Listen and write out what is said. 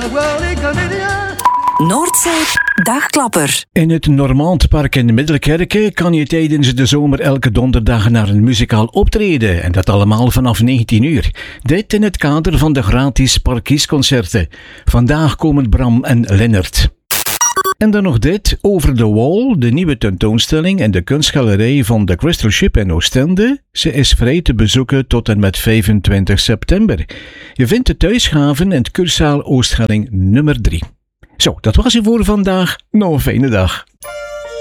Noordzee Dagklapper. In het Normandpark in Middelkerke kan je tijdens de zomer elke donderdag naar een muzikaal optreden. En dat allemaal vanaf 19 uur. Dit in het kader van de gratis Parkiesconcerten. Vandaag komen Bram en Lennart. En dan nog dit, Over the Wall, de nieuwe tentoonstelling in de kunstgalerij van The Crystal Ship in Oostende. Ze is vrij te bezoeken tot en met 25 september. Je vindt de thuisgaven in het Kurszaal Oostgelling nummer 3. Zo, dat was het voor vandaag. Nog een fijne dag.